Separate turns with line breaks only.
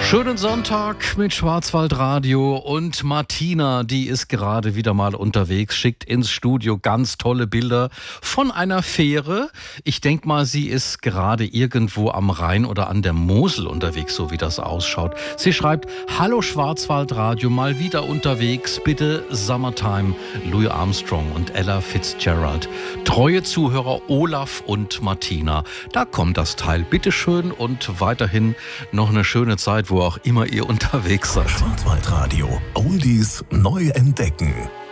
Schönen Sonntag mit Schwarzwaldradio und Martina, die ist gerade wieder mal unterwegs, schickt ins Studio ganz tolle Bilder von einer Fähre. Ich denke mal, sie ist gerade irgendwo am Rhein oder an der Mosel unterwegs, so wie das ausschaut. Sie schreibt: Hallo Schwarzwaldradio, mal wieder unterwegs, bitte Summertime, Louis Armstrong und Ella Fitzgerald. Treue Zuhörer Olaf und Martina. Da kommt das Teil, bitteschön, und weiterhin noch eine schöne Zeit, wo auch immer ihr unterwegs seid.
Schwarzwaldradio. Oldies neu entdecken.